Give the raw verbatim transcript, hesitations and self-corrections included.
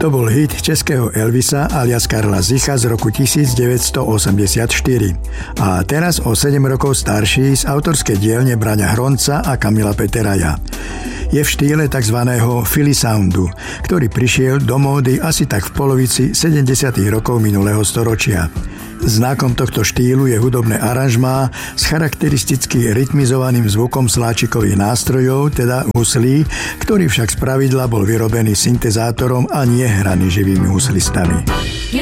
To bol hit českého Elvisa alias Karla Zicha z roku devätnásťstoosemdesiatštyri. A teraz o sedem rokov starší z autorskej dielne Braňa Hronca a Kamila Peteraja. Je v štýle tzv. Philly soundu, ktorý prišiel do módy asi tak v polovici sedemdesiatych rokov minulého storočia. Znakom tohto štýlu je hudobné aranžmá s charakteristicky rytmizovaným zvukom sláčikových nástrojov, teda huslí, ktorý však spravidla bol vyrobený syntezátorom a nie hraný živými huslistami.